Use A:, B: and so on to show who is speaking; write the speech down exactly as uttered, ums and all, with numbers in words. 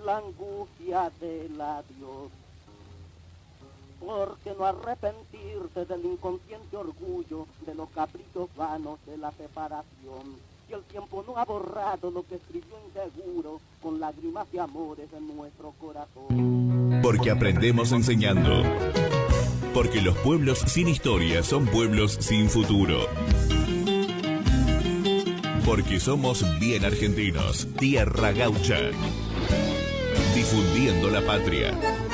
A: la angustia del adiós. ¿Por qué no arrepentirte del inconsciente orgullo, de los caprichos vanos de la separación? Si el tiempo no ha borrado lo que escribió inseguro, con lágrimas de amores en nuestro corazón.
B: Porque aprendemos enseñando. Porque los pueblos sin historia son pueblos sin futuro. Porque somos bien argentinos, tierra gaucha. Difundiendo la patria.